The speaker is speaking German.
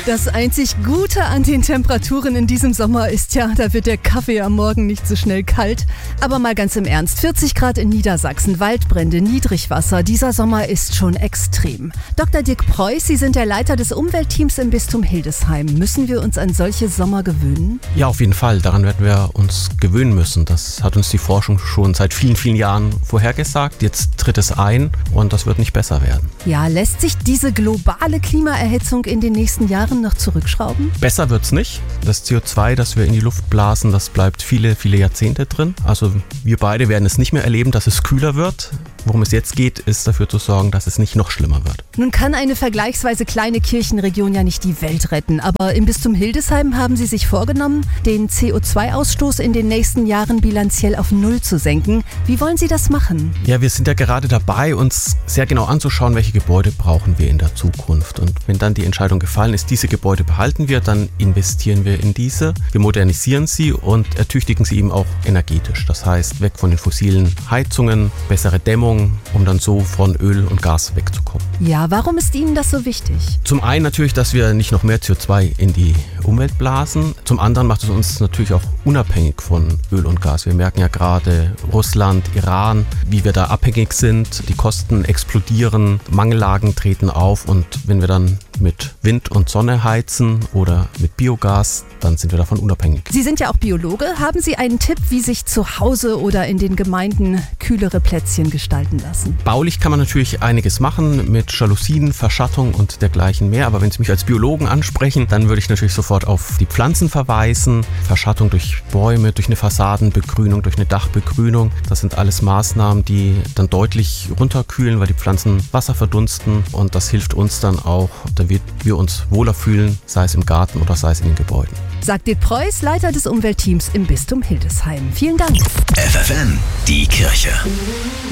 Das einzig Gute an den Temperaturen in diesem Sommer ist ja, da wird der Kaffee am Morgen nicht so schnell kalt. Aber mal ganz im Ernst, 40 Grad in Niedersachsen, Waldbrände, Niedrigwasser, dieser Sommer ist schon extrem. Dr. Dirk Preuß, Sie sind der Leiter des Umweltteams im Bistum Hildesheim. Müssen wir uns an solche Sommer gewöhnen? Ja, auf jeden Fall. Daran werden wir uns gewöhnen müssen. Das hat uns die Forschung schon seit vielen, vielen Jahren vorhergesagt. Jetzt tritt es ein und das wird nicht besser werden. Ja, lässt sich diese globale Klimaerhitzung in den nächsten Jahren noch zurückschrauben? Besser wird's nicht. Das CO2, das wir in die Luft blasen, das bleibt viele, viele Jahrzehnte drin. Also wir beide werden es nicht mehr erleben, dass es kühler wird. Worum es jetzt geht, ist dafür zu sorgen, dass es nicht noch schlimmer wird. Nun kann eine vergleichsweise kleine Kirchenregion ja nicht die Welt retten, aber im Bistum Hildesheim haben Sie sich vorgenommen, den CO2-Ausstoß in den nächsten Jahren bilanziell auf Null zu senken. Wie wollen Sie das machen? Ja, wir sind ja gerade dabei, uns sehr genau anzuschauen, welche Gebäude brauchen wir in der Zukunft. Und wenn dann die Entscheidung gefallen ist, diese Gebäude behalten wir, dann investieren wir in diese. Wir modernisieren sie und ertüchtigen sie eben auch energetisch. Das heißt, weg von den fossilen Heizungen, bessere Dämmung, um dann so von Öl und Gas wegzukommen. Ja, warum ist Ihnen das so wichtig? Zum einen natürlich, dass wir nicht noch mehr CO2 in die Umwelt blasen. Zum anderen macht es uns natürlich auch unabhängig von Öl und Gas. Wir merken ja gerade Russland, Iran, wie wir da abhängig sind. Die Kosten explodieren, Mangellagen treten auf und wenn wir dann mit Wind und Sonne heizen oder mit Biogas, dann sind wir davon unabhängig. Sie sind ja auch Biologe. Haben Sie einen Tipp, wie sich zu Hause oder in den Gemeinden kühlere Plätzchen gestalten lassen? Baulich kann man natürlich einiges machen mit Jalousien, Verschattung und dergleichen mehr. Aber wenn Sie mich als Biologen ansprechen, dann würde ich natürlich sofort auf die Pflanzen verweisen. Verschattung durch Bäume, durch eine Fassadenbegrünung, durch eine Dachbegrünung. Das sind alles Maßnahmen, die dann deutlich runterkühlen, weil die Pflanzen Wasser verdunsten. Und das hilft uns dann auch, damit wir uns wohler fühlen, sei es im Garten oder sei es in den Gebäuden. Sagt Dirk Preuß, Leiter des Umweltteams im Bistum Hildesheim. Vielen Dank. FFN, die Kirche.